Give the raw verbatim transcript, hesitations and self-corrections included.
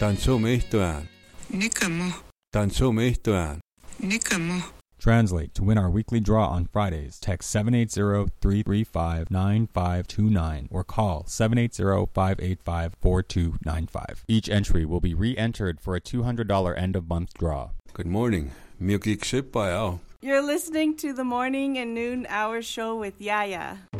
Tansumistuan. Nikamo. Tansumistuan. Nikamo. Translate. To win our weekly draw on Fridays, text seven eight zero, three three five, nine five two nine or call seven eight zero, five eight five, four two nine five. Each entry will be re-entered for a two hundred dollars end-of-month draw. Good morning. Milky Xipayao. You're listening to the Morning and Noon Hour Show with Yaya.